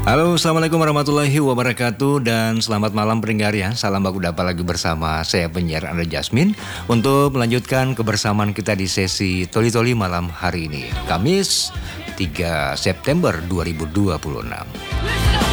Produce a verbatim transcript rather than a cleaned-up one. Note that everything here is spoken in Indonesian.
Halo, assalamualaikum warahmatullahi wabarakatuh dan selamat malam pendengar ya. Salam baku dapat lagi bersama saya penyiar Anda Jasmine untuk melanjutkan kebersamaan kita di sesi Toli Toli malam hari ini, Kamis tiga September dua ribu dua puluh enam.